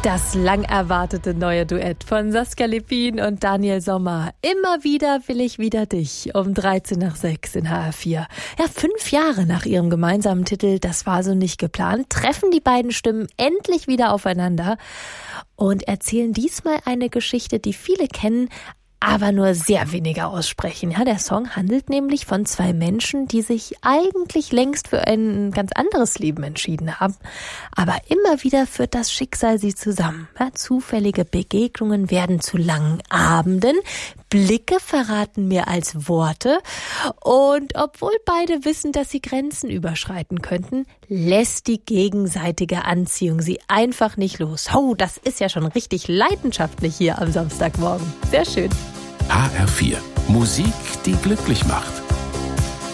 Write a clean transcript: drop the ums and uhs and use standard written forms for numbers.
Das lang erwartete neue Duett von Saskia Lippin und Daniel Sommer. Immer wieder will ich wieder dich. Um 6:13 in HR4. Ja, 5 Jahre nach ihrem gemeinsamen Titel Das war so nicht geplant, treffen die beiden Stimmen endlich wieder aufeinander und erzählen diesmal eine Geschichte, die viele kennen, aber nur sehr wenige aussprechen. Ja, der Song handelt nämlich von 2 Menschen, die sich eigentlich längst für ein ganz anderes Leben entschieden haben. Aber immer wieder führt das Schicksal sie zusammen. Ja, zufällige Begegnungen werden zu langen Abenden. Blicke verraten mehr als Worte. Und obwohl beide wissen, dass sie Grenzen überschreiten könnten, lässt die gegenseitige Anziehung sie einfach nicht los. Oh, das ist ja schon richtig leidenschaftlich hier am Samstagmorgen. Sehr schön. HR4. Musik, die glücklich macht.